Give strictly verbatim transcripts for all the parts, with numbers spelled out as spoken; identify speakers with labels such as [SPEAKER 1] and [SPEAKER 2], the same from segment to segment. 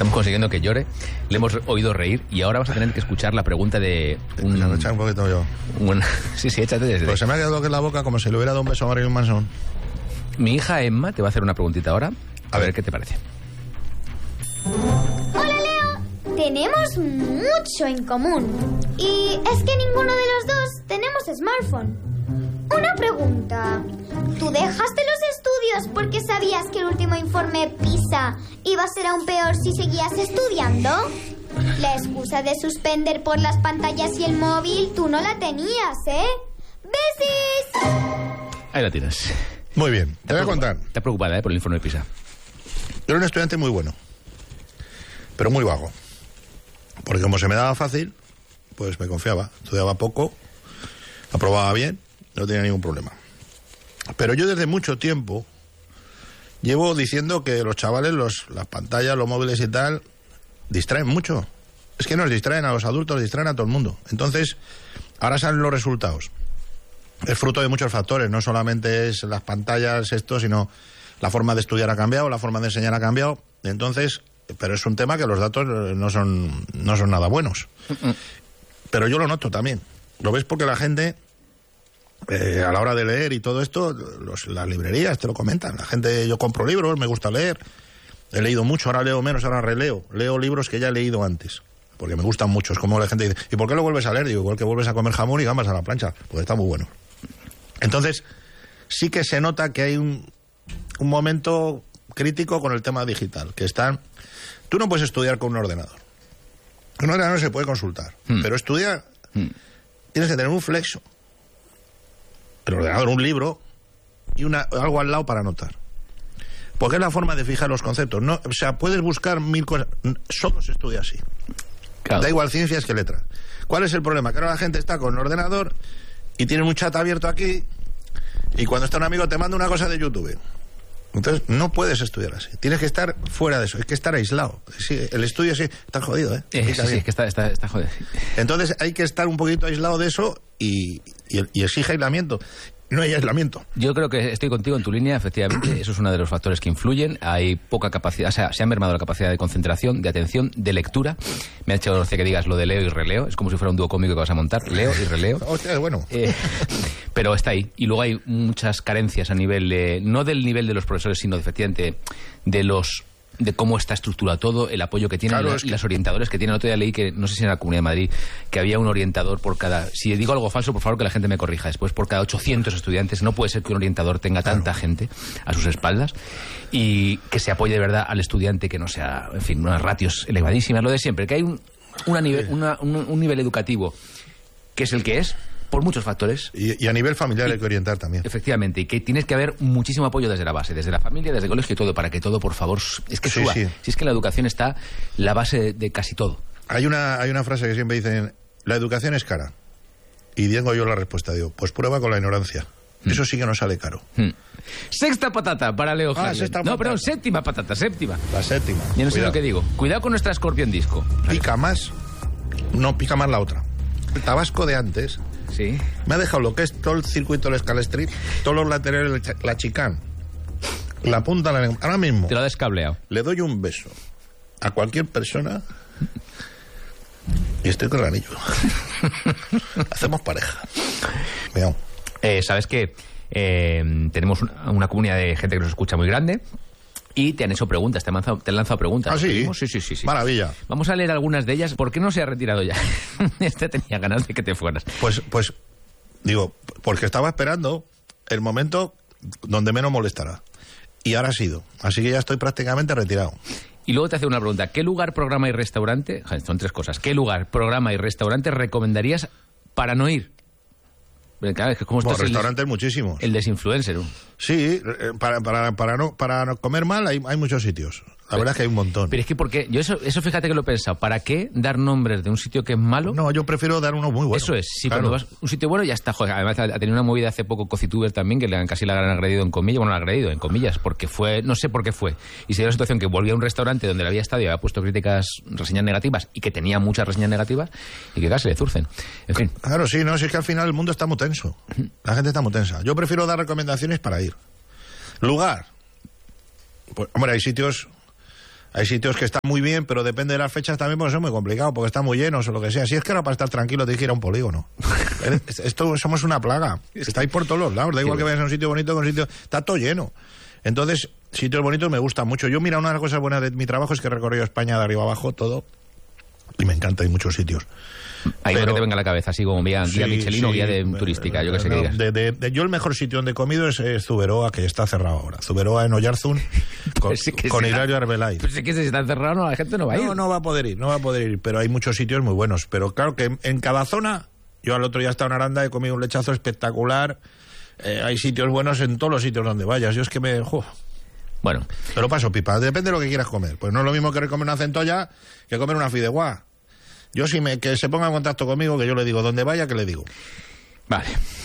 [SPEAKER 1] Estamos consiguiendo que llore, le hemos oído reír y ahora vas a tener que escuchar la pregunta de un...
[SPEAKER 2] Me echar un poquito yo.
[SPEAKER 1] Un, sí, sí, échate desde...
[SPEAKER 2] Pues se me ha quedado aquí en la boca como si le hubiera dado un beso a Marilyn Manson.
[SPEAKER 1] Mi hija Emma te va a hacer una preguntita ahora. A, a ver. ver qué te parece.
[SPEAKER 3] Hola, Leo. Tenemos mucho en común. Y es que ninguno de los dos tenemos smartphone. Una pregunta. ¿Tú dejaste los estudios porque sabías que el último informe PISA iba a ser aún peor si seguías estudiando? La excusa de suspender por las pantallas y el móvil, tú no la tenías, ¿eh? ¡Besis!
[SPEAKER 1] Ahí la tienes.
[SPEAKER 2] Muy bien, te voy a contar.
[SPEAKER 1] Estás preocupada, ¿eh? Por el informe de PISA.
[SPEAKER 2] Yo era un estudiante muy bueno, pero muy vago. Porque como se me daba fácil, pues me confiaba. Estudiaba poco, aprobaba bien, no tenía ningún problema. Pero yo desde mucho tiempo llevo diciendo que los chavales, los, las pantallas, los móviles y tal, distraen mucho. Es que nos distraen a los adultos, nos distraen a todo el mundo. Entonces, ahora salen los resultados. Es fruto de muchos factores, no solamente es las pantallas, esto, sino la forma de estudiar ha cambiado, la forma de enseñar ha cambiado. Entonces, pero es un tema que los datos no son, no son nada buenos. Pero yo lo noto también. ¿Lo ves? Porque la gente... Eh, a la hora de leer y todo esto, los, las librerías te lo comentan. La gente, yo compro libros, me gusta leer, he leído mucho, ahora leo menos, ahora releo. Leo libros que ya he leído antes, porque me gustan mucho. Es como la gente dice, ¿y por qué lo vuelves a leer? Digo, igual que vuelves a comer jamón y gambas a la plancha, porque está muy bueno. Entonces, sí que se nota que hay un, un momento crítico con el tema digital, que están... Tú no puedes estudiar con un ordenador. Un ordenador se puede consultar, hmm. pero estudiar hmm. tienes que tener un flexo, el ordenador, un libro y una, algo al lado para anotar. Porque es la forma de fijar los conceptos. No, o sea, puedes buscar mil cosas. Solo se estudia así. Claro. Da igual ciencias que letras. ¿Cuál es el problema? Que ahora la gente está con el ordenador y tiene un chat abierto aquí y cuando está un amigo te manda una cosa de YouTube. Entonces no puedes estudiar así. Tienes que estar fuera de eso. Hay que estar aislado. Sí, el estudio sí está jodido, ¿eh?
[SPEAKER 1] eh sí, sí, es que está, está, está jodido.
[SPEAKER 2] Entonces hay que estar un poquito aislado de eso y, y, y exige aislamiento. No hay aislamiento.
[SPEAKER 1] Yo creo que estoy contigo en tu línea, efectivamente. Eso es uno de los factores que influyen. Hay poca capacidad, o sea, se ha mermado la capacidad de concentración, de atención, de lectura. Me ha hecho gracia que digas lo de leo y releo. Es como si fuera un dúo cómico que vas a montar. Leo y releo.
[SPEAKER 2] Hostia, bueno.
[SPEAKER 1] Eh, pero está ahí. Y luego hay muchas carencias a nivel de... No del nivel de los profesores, sino efectivamente de los... de cómo está estructurado todo, el apoyo que tienen, claro, y, la, que... y las orientadores que tienen. El otro día leí que, no sé si en la Comunidad de Madrid, que había un orientador por cada... Si digo algo falso, por favor, que la gente me corrija después. Por cada ochocientos estudiantes. No puede ser que un orientador tenga claro. tanta gente a sus espaldas y que se apoye de verdad al estudiante, que no sea, en fin, unas ratios elevadísimas, lo de siempre. Que hay un, una nivel, una, un, un nivel educativo que es el que es, por muchos factores.
[SPEAKER 2] Y, y a nivel familiar y, hay que orientar también.
[SPEAKER 1] Efectivamente, y que tienes que haber muchísimo apoyo desde la base, desde la familia, desde el colegio y todo, para que todo, por favor, es que
[SPEAKER 2] sí,
[SPEAKER 1] suba.
[SPEAKER 2] Sí.
[SPEAKER 1] Si es que la educación está la base de, de casi todo.
[SPEAKER 2] Hay una, hay una frase que siempre dicen, la educación es cara. Y digo yo la respuesta, digo, pues prueba con la ignorancia. Mm. Eso sí que no sale caro.
[SPEAKER 1] Mm. Sexta patata para Leo
[SPEAKER 2] ah,
[SPEAKER 1] Harlem. No, perdón, séptima patata, séptima.
[SPEAKER 2] La séptima.
[SPEAKER 1] Ya no sé
[SPEAKER 2] Cuidado.
[SPEAKER 1] lo que digo. Cuidado con nuestra Scorpion Disco.
[SPEAKER 2] Pica más, no pica más la otra. El Tabasco de antes...
[SPEAKER 1] Sí.
[SPEAKER 2] Me ha dejado lo que es todo el circuito del Escala Street, todos los laterales, la chicane, la punta, la... ahora mismo.
[SPEAKER 1] Te lo ha descableado.
[SPEAKER 2] Le doy un beso a cualquier persona y estoy con el anillo. Hacemos pareja. Veamos.
[SPEAKER 1] Eh, ¿Sabes qué? Eh, tenemos una, una comunidad de gente que nos escucha muy grande. Y te han hecho preguntas, te han lanzado, te han lanzado preguntas.
[SPEAKER 2] ¿Ah, sí?
[SPEAKER 1] Sí, sí, sí, sí.
[SPEAKER 2] Maravilla.
[SPEAKER 1] Vamos a leer algunas de ellas. ¿Por qué no se ha retirado ya? Este tenía ganas de que te fueras.
[SPEAKER 2] Pues, pues, digo, porque estaba esperando el momento donde menos molestará. Y ahora ha sido. Así que ya estoy prácticamente retirado.
[SPEAKER 1] Y luego te hace una pregunta. ¿Qué lugar, programa y restaurante? Son tres cosas. ¿Qué lugar, programa y restaurante recomendarías para no ir? Claro, es que como
[SPEAKER 2] bueno, restaurantes el, muchísimos.
[SPEAKER 1] El desinfluencer. ¿no?
[SPEAKER 2] Sí, para, para, para, no, para no comer mal hay, hay muchos sitios. La verdad es que hay un montón.
[SPEAKER 1] Pero es que porque yo eso, eso fíjate que lo he pensado. ¿Para qué dar nombres de un sitio que es malo?
[SPEAKER 2] No, yo prefiero dar uno muy bueno.
[SPEAKER 1] Eso es. Si
[SPEAKER 2] claro.
[SPEAKER 1] cuando vas a un sitio bueno ya está. Joder, además ha tenido una movida hace poco Cocituber también, que le han, casi la han agredido en comillas. Bueno, la han agredido en comillas, porque fue... No sé por qué fue. Y se dio la situación que volvía a un restaurante donde le había estado y había puesto críticas, reseñas negativas, y que tenía muchas reseñas negativas, y que casi le zurcen. En fin.
[SPEAKER 2] Claro, sí, no, si es que al final el mundo está muy tenso. La gente está muy tensa. Yo prefiero dar recomendaciones para ir. Lugar. Pues, hombre, hay sitios... Hay sitios que están muy bien, pero depende de las fechas también, porque son muy complicados, porque están muy llenos o lo que sea. Si es que era para estar tranquilo, te dijera un polígono. Esto somos una plaga. Estáis por todos los lados. Da igual que vayas a un sitio bonito, que un sitio... Está todo lleno. Entonces, sitios bonitos me gustan mucho. Yo, mira, una de las cosas buenas de mi trabajo es que he recorrido España de arriba abajo, todo. Y me encanta, hay muchos sitios.
[SPEAKER 1] Ahí no te venga a la cabeza, así como guía, guía sí, Michelin sí, o guía de turística, yo que sé
[SPEAKER 2] no,
[SPEAKER 1] qué digas.
[SPEAKER 2] De, de, de, yo el mejor sitio donde he comido es, es Zuberoa, que está cerrado ahora. Zuberoa en Oyarzún, con, sí con Hilario Arbelay.
[SPEAKER 1] Pues es que si está cerrado, no, la gente no va a ir.
[SPEAKER 2] No, no va a poder ir, no va a poder ir, pero hay muchos sitios muy buenos. Pero claro que en cada zona, yo al otro día he estado en Aranda, he comido un lechazo espectacular. Eh, hay sitios buenos en todos los sitios donde vayas. Yo es que me... ¡jo! Bueno. Pero paso pipa, depende de lo que quieras comer. Pues no es lo mismo que comer una centolla que comer una fideuá. Yo sí me, que se ponga en contacto conmigo, que yo le digo donde vaya, que le digo.
[SPEAKER 1] Vale.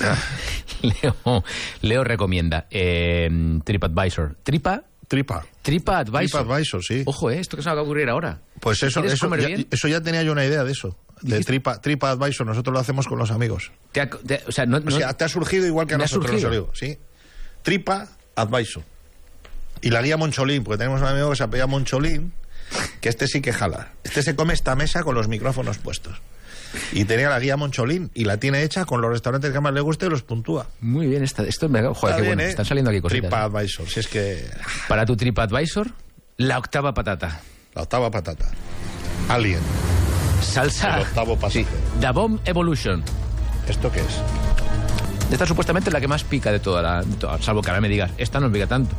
[SPEAKER 1] Leo, Leo recomienda eh, TripAdvisor. ¿Tripa?
[SPEAKER 2] Tripa.
[SPEAKER 1] TripAdvisor.
[SPEAKER 2] TripAdvisor, sí.
[SPEAKER 1] Ojo, ¿eh? Esto que se va a ocurrir ahora.
[SPEAKER 2] Pues eso, eso, ya, eso ya tenía yo una idea de eso. De Tripa, TripAdvisor. Nosotros lo hacemos con los amigos.
[SPEAKER 1] Te ha, te, o sea, no, no,
[SPEAKER 2] o sea, te ha surgido igual que a nosotros nos salió. Sí. TripAdvisor. Y la guía Moncholín, porque tenemos un amigo que se apellida Moncholín, que este sí que jala. Este se come esta mesa con los micrófonos puestos. Y tenía la guía Moncholín y la tiene hecha con los restaurantes que más le guste y los puntúa.
[SPEAKER 1] Muy bien, esta, esto me... Joder, qué
[SPEAKER 2] bien,
[SPEAKER 1] bueno.
[SPEAKER 2] ¿eh?
[SPEAKER 1] Están saliendo aquí cositas.
[SPEAKER 2] TripAdvisor, si es que...
[SPEAKER 1] Para tu TripAdvisor, la octava patata.
[SPEAKER 2] La octava patata. Alien.
[SPEAKER 1] Salsa.
[SPEAKER 2] El octavo pasaje.
[SPEAKER 1] Sí. Da Bomb Evolution.
[SPEAKER 2] ¿Esto qué es?
[SPEAKER 1] Esta supuestamente es la que más pica de toda la... De toda, salvo que ahora me digas, esta no pica tanto.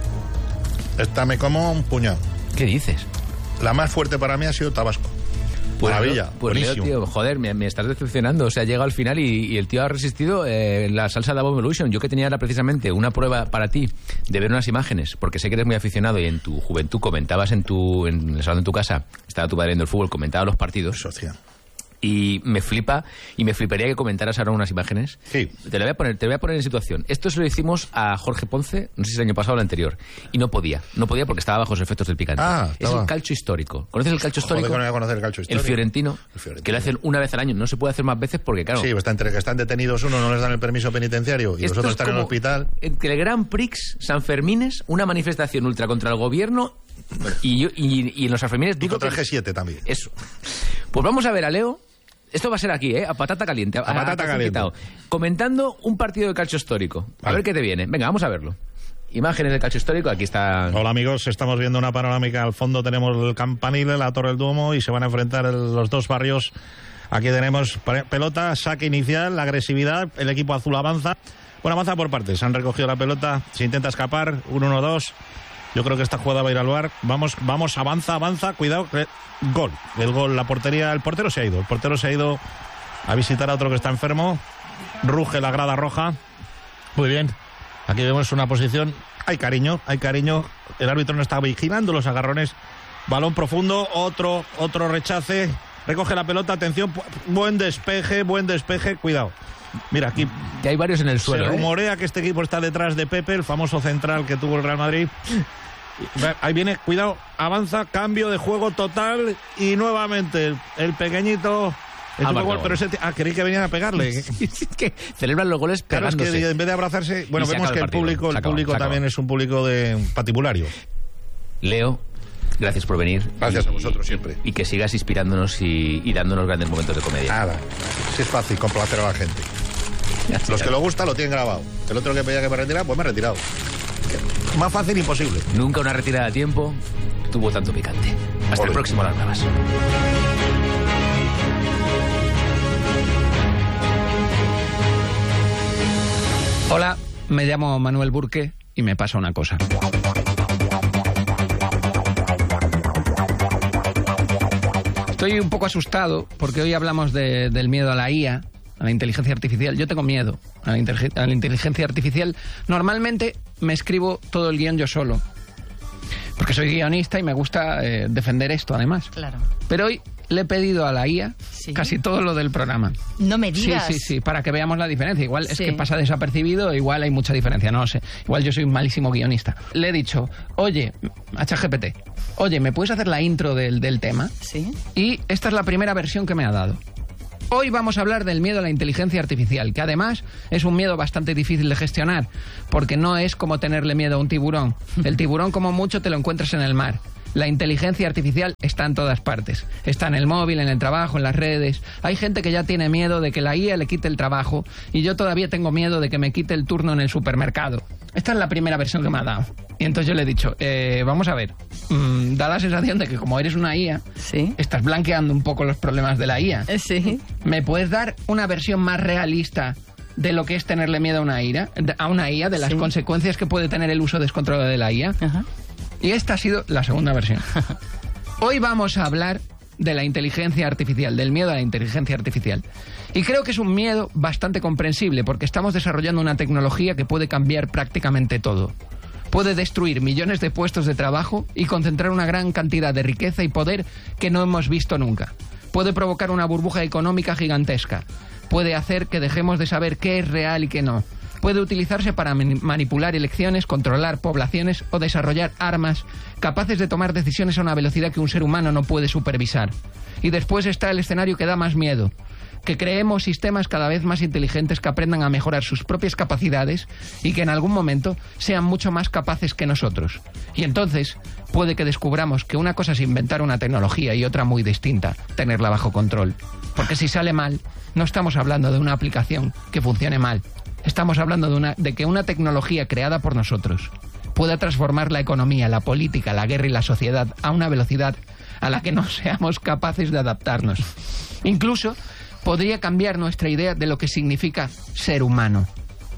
[SPEAKER 2] Esta me como un puñado.
[SPEAKER 1] ¿Qué dices?
[SPEAKER 2] La más fuerte para mí ha sido Tabasco.
[SPEAKER 1] Pues
[SPEAKER 2] Maravilla,
[SPEAKER 1] pues
[SPEAKER 2] buenísimo.
[SPEAKER 1] Leo, tío, joder, me, me estás decepcionando. O sea, llega al final y, y el tío ha resistido eh, la salsa de Bomb Evolution. Yo que tenía era precisamente una prueba para ti de ver unas imágenes, porque sé que eres muy aficionado y en tu juventud comentabas en tu en el salón de tu casa, estaba tu padre viendo el fútbol, comentaba los partidos.
[SPEAKER 2] Socia.
[SPEAKER 1] Y me flipa, y me fliparía que comentaras ahora unas imágenes.
[SPEAKER 2] Sí.
[SPEAKER 1] Te lo voy a poner, te voy a poner en situación. Esto se lo hicimos a Jorge Ponce, no sé si el año pasado o el anterior, y no podía. No podía porque estaba bajo los efectos del picante.
[SPEAKER 2] Ah,
[SPEAKER 1] es el calcio histórico. ¿Conoces el calcio histórico?
[SPEAKER 2] Joder, no voy a conocer el calcio histórico.
[SPEAKER 1] El fiorentino,
[SPEAKER 2] el fiorentino, que
[SPEAKER 1] lo hacen una vez al año. No se puede hacer más veces porque, claro...
[SPEAKER 2] Sí, está entre que están detenidos uno, no les dan el permiso penitenciario, y los otros están en el hospital.
[SPEAKER 1] Entre el Grand Prix, San Fermines, una manifestación ultra contra el gobierno, y, y, y en los San Fermines...
[SPEAKER 2] Y contra el G siete también.
[SPEAKER 1] Eso. Pues vamos a ver a Leo... Esto va a ser aquí, ¿eh? A patata caliente. A,
[SPEAKER 2] a patata a caliente.
[SPEAKER 1] Quitado. Comentando un partido de calcio histórico. A vale. ver qué te viene. Venga, vamos a verlo. Imágenes del calcio histórico, aquí está...
[SPEAKER 2] Hola amigos, estamos viendo una panorámica. Al fondo tenemos el Campanile, la Torre del Duomo, y se van a enfrentar el, los dos barrios. Aquí tenemos pelota, saque inicial, la agresividad, el equipo azul avanza. Bueno, avanza por partes, han recogido la pelota, se intenta escapar, uno uno dos. Yo creo que esta jugada va a ir al V A R. Vamos, vamos, avanza, avanza, cuidado. Gol. El gol, la portería, el portero se ha ido. El portero se ha ido a visitar a otro que está enfermo. Ruge la grada roja. Muy bien. Aquí vemos una posición. Hay cariño, hay cariño. El árbitro no está vigilando los agarrones. Balón profundo, otro, otro rechace. Recoge la pelota, atención. Buen despeje, buen despeje. Cuidado. Mira, aquí
[SPEAKER 1] que hay varios en el suelo.
[SPEAKER 2] Se rumorea
[SPEAKER 1] ¿eh?
[SPEAKER 2] que este equipo está detrás de Pepe, el famoso central que tuvo el Real Madrid. Ahí viene, cuidado, avanza, cambio de juego total y nuevamente el, el pequeñito... El ah, gol, pero ese ah, creí que venían a pegarle.
[SPEAKER 1] Es que celebran los goles pegándose.
[SPEAKER 2] Claro, es que en vez de abrazarse... Bueno, vemos que el, el público, el público también es un público de patibulario.
[SPEAKER 1] Leo, gracias por venir.
[SPEAKER 2] Gracias
[SPEAKER 1] y,
[SPEAKER 2] a vosotros siempre.
[SPEAKER 1] Y que sigas inspirándonos y, y dándonos grandes momentos de comedia.
[SPEAKER 2] Nada, sí es fácil complacer a la gente. Gracias. Los que lo gusta lo tienen grabado. El otro que pedía que me retirara, pues me he retirado. Más fácil imposible.
[SPEAKER 1] Nunca una retirada a tiempo tuvo tanto picante. Hasta Olé. El próximo Las Bravas.
[SPEAKER 4] Hola, me llamo Manuel Burke y me pasa una cosa. Estoy un poco asustado porque hoy hablamos de, del miedo a la I A, a la inteligencia artificial. Yo tengo miedo a la, inteligen- a la inteligencia artificial. Normalmente me escribo todo el guión yo solo, porque soy guionista y me gusta eh, defender esto, además.
[SPEAKER 5] Claro.
[SPEAKER 4] Pero hoy le he pedido a la I A ¿Sí? casi todo lo del programa.
[SPEAKER 5] No me digas.
[SPEAKER 4] Sí, sí, sí, para que veamos la diferencia. Igual
[SPEAKER 5] sí.
[SPEAKER 4] es que pasa desapercibido, igual hay mucha diferencia, no lo sé. Igual yo soy un malísimo guionista. Le he dicho, oye, a ChatGPT, oye, ¿me puedes hacer la intro del, del tema?
[SPEAKER 5] Sí.
[SPEAKER 4] Y esta es la primera versión que me ha dado. Hoy vamos a hablar del miedo a la inteligencia artificial, que además es un miedo bastante difícil de gestionar, porque no es como tenerle miedo a un tiburón. El tiburón, como mucho, te lo encuentras en el mar. La inteligencia artificial está en todas partes. Está en el móvil, en el trabajo, en las redes. Hay gente que ya tiene miedo de que la I A le quite el trabajo y yo todavía tengo miedo de que me quite el turno en el supermercado. Esta es la primera versión que me ha dado. Y entonces yo le he dicho, eh, vamos a ver, mmm, da la sensación de que como eres una I A,
[SPEAKER 5] ¿sí?
[SPEAKER 4] Estás blanqueando un poco los problemas de la I A.
[SPEAKER 5] Sí.
[SPEAKER 4] ¿Me puedes dar una versión más realista de lo que es tenerle miedo a una I A, a una I A, de las sí. consecuencias que puede tener el uso descontrolado de la I A? Ajá. Y esta ha sido la segunda versión. Hoy vamos a hablar de la inteligencia artificial, del miedo a la inteligencia artificial. Y creo que es un miedo bastante comprensible, porque estamos desarrollando una tecnología que puede cambiar prácticamente todo. Puede destruir millones de puestos de trabajo y concentrar una gran cantidad de riqueza y poder que no hemos visto nunca. Puede provocar una burbuja económica gigantesca. Puede hacer que dejemos de saber qué es real y qué no. Puede utilizarse para manipular elecciones, controlar poblaciones o desarrollar armas capaces de tomar decisiones a una velocidad que un ser humano no puede supervisar. Y después está el escenario que da más miedo. Que creemos sistemas cada vez más inteligentes que aprendan a mejorar sus propias capacidades y que en algún momento sean mucho más capaces que nosotros. Y entonces puede que descubramos que una cosa es inventar una tecnología y otra muy distinta, tenerla bajo control. Porque si sale mal, no estamos hablando de una aplicación que funcione mal. Estamos hablando de, una, de que una tecnología creada por nosotros pueda transformar la economía, la política, la guerra y la sociedad a una velocidad a la que no seamos capaces de adaptarnos. Incluso podría cambiar nuestra idea de lo que significa ser humano.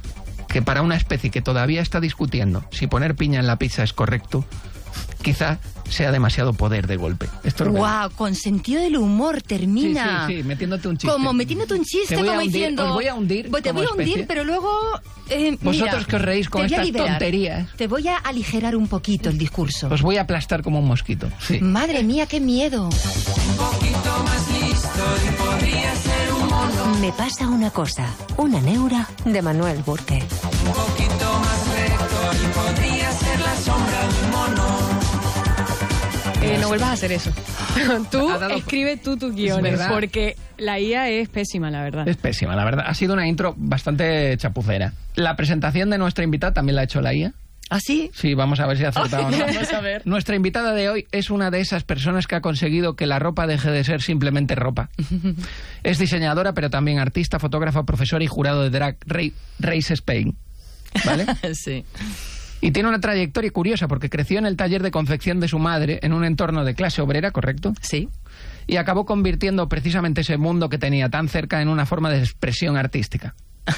[SPEAKER 4] Que para una especie que todavía está discutiendo si poner piña en la pizza es correcto, quizá sea demasiado poder de golpe. Esto es
[SPEAKER 5] ¡Guau! Con sentido del humor termina.
[SPEAKER 4] Sí, sí, sí, metiéndote un chiste.
[SPEAKER 5] Como metiéndote un chiste,
[SPEAKER 4] como
[SPEAKER 5] hundir,
[SPEAKER 4] diciendo... Os voy a hundir.
[SPEAKER 5] Pues te voy a hundir,
[SPEAKER 4] especie.
[SPEAKER 5] Pero luego... Eh,
[SPEAKER 4] Vosotros
[SPEAKER 5] mira,
[SPEAKER 4] que os reís con estas tonterías.
[SPEAKER 5] Te voy a aligerar un poquito el discurso.
[SPEAKER 4] Os voy a aplastar como un mosquito. Sí.
[SPEAKER 5] Madre mía, qué miedo.
[SPEAKER 6] Un poquito más listo y podría ser un mono.
[SPEAKER 7] Me pasa una cosa. Una neura de Manuel Burke.
[SPEAKER 6] Un poquito más recto y podría ser la sombra de un mono.
[SPEAKER 8] Eh, no vuelvas a hacer eso. Tú escribe tú tus guiones, porque la I A es pésima, la verdad.
[SPEAKER 4] Es pésima, la verdad. Ha sido una intro bastante chapucera. La presentación de nuestra invitada también la ha hecho la I A.
[SPEAKER 5] ¿Ah, sí?
[SPEAKER 4] Sí, vamos a ver si ha acertado o no.
[SPEAKER 8] Vamos a ver.
[SPEAKER 4] Nuestra invitada de hoy es una de esas personas que ha conseguido que la ropa deje de ser simplemente ropa. Es diseñadora, pero también artista, fotógrafa, profesora y jurado de Drag Race Spain. ¿Vale?
[SPEAKER 5] Sí.
[SPEAKER 4] Y tiene una trayectoria curiosa porque creció en el taller de confección de su madre en un entorno de clase obrera, ¿correcto?
[SPEAKER 5] Sí.
[SPEAKER 4] Y acabó convirtiendo precisamente ese mundo que tenía tan cerca en una forma de expresión artística.